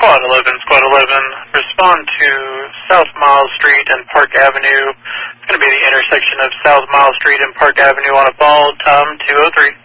Squad 11, respond to South Miles Street and Park Avenue. It's going to be the intersection of South Miles Street and Park Avenue on a ball, Tom 203.